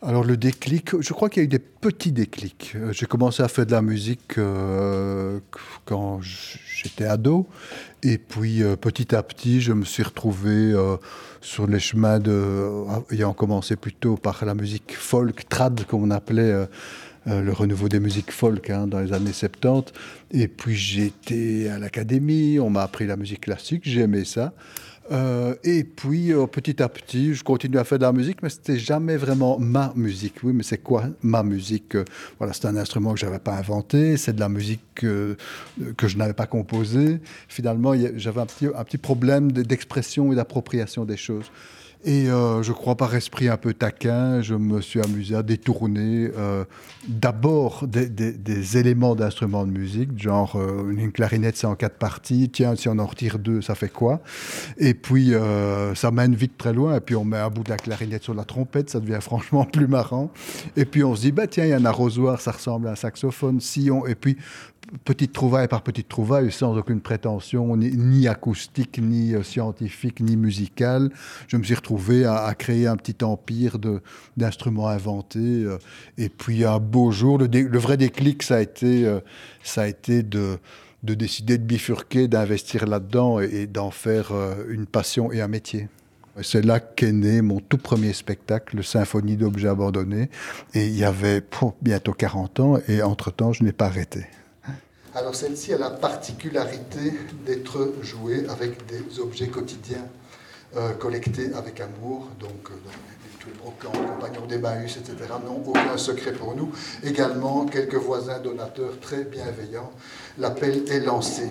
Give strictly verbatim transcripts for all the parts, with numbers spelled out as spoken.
Alors le déclic, je crois qu'il y a eu des petits déclics. Euh, J'ai commencé à faire de la musique euh, quand j- j'étais ado. Et puis euh, petit à petit, je me suis retrouvé euh, sur les chemins de... euh, ayant commencé plutôt par la musique folk, trad, comme on appelait euh, euh, le renouveau des musiques folk hein, dans les années soixante-dix. Et puis j'ai été à l'académie, on m'a appris la musique classique, j'ai aimé ça. Euh, et puis, euh, petit à petit, je continue à faire de la musique, mais c'était jamais vraiment ma musique. Oui, mais c'est quoi ma musique? Euh, Voilà, c'est un instrument que j'avais pas inventé, c'est de la musique que, que je n'avais pas composée. Finalement, il y a- j'avais un petit, un petit problème de- d'expression et d'appropriation des choses. Et euh, je crois par esprit un peu taquin, je me suis amusé à détourner euh, d'abord des, des- des éléments d'instruments de musique, genre euh, une clarinette c'est en quatre parties, tiens si on en retire deux ça fait quoi? Et puis, euh, ça mène vite très loin. Et puis, on met un bout de la clarinette sur la trompette, ça devient franchement plus marrant. Et puis, on se dit, bah, tiens, il y a un arrosoir, ça ressemble à un saxophone. Si on... Et puis, petite trouvaille par petite trouvaille, sans aucune prétention, ni, ni acoustique, ni euh, scientifique, ni musicale, je me suis retrouvé à, à créer un petit empire de, d'instruments inventés. euh. Et puis, un beau jour, le, dé- le vrai déclic, ça a été, euh, ça a été de de décider de bifurquer, d'investir là-dedans et, et d'en faire euh, une passion et un métier. Et c'est là qu'est né mon tout premier spectacle, le Symphonie d'objets abandonnés. Et il y avait pouf, bientôt quarante ans, et entre-temps, je n'ai pas arrêté. Alors celle-ci a la particularité d'être jouée avec des objets quotidiens euh, collectés avec amour, donc euh, tous les brocants, les compagnons d'Emmaüs, et cetera n'ont aucun secret pour nous. Également, quelques voisins donateurs très bienveillants. L'appel est lancé.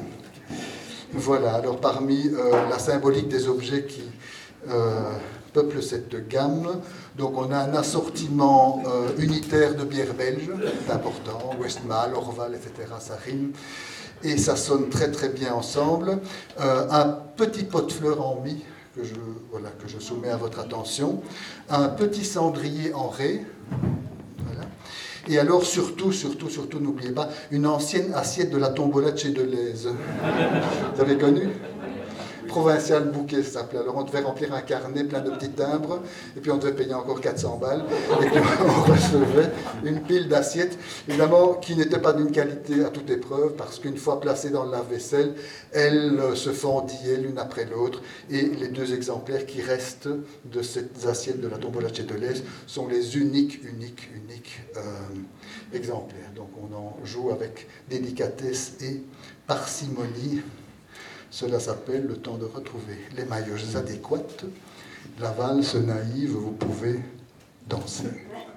Voilà, alors parmi euh, la symbolique des objets qui euh, peuplent cette gamme, donc on a un assortiment euh, unitaire de bières belges, c'est important, Westmalle, Orval, et cetera, ça rime, et ça sonne très très bien ensemble. Euh, un petit pot de fleurs en mie, que je, voilà, que je soumets à votre attention, un petit cendrier en raie, voilà. Et alors surtout, surtout, surtout, n'oubliez pas, une ancienne assiette de la tombola de chez Deleuze. Vous avez connu? Provincial bouquet, ça s'appelait. Alors on devait remplir un carnet plein de petits timbres, et puis on devait payer encore quatre cents balles, et puis on recevait une pile d'assiettes, évidemment qui n'était pas d'une qualité à toute épreuve, parce qu'une fois placées dans le lave-vaisselle, elles se fendillaient l'une après l'autre, et les deux exemplaires qui restent de ces assiettes de la tombola de chez Deleuze sont les uniques, uniques, uniques euh, exemplaires. Donc on en joue avec délicatesse et parcimonie. Cela s'appelle le temps de retrouver les maillots adéquates. La valse naïve, vous pouvez danser.